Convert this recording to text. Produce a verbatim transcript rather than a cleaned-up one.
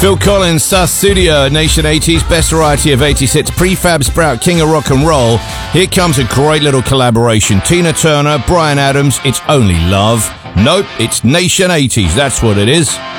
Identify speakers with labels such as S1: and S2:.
S1: Phil Collins, Sus Studio, Nation eighties, best variety of eighty-six, Prefab Sprout, King of Rock and Roll. Here comes a great little collaboration. Tina Turner, Bryan Adams, It's Only Love. Nope, it's Nation eighties, that's what it is.